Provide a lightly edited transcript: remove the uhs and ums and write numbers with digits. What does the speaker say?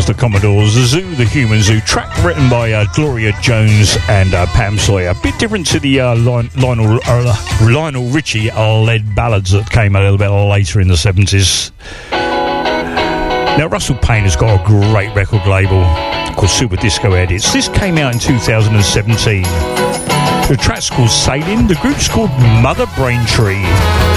the Commodores, The Zoo, The Human Zoo, track written by Gloria Jones and Pam Sawyer. A bit different to the Lionel Richie led ballads that came a little bit later in the 70s. Now, Russell Payne has got a great record label called Super Disco Edits. This came out in 2017. The track's called Sailing. The group's called Mother Braintree.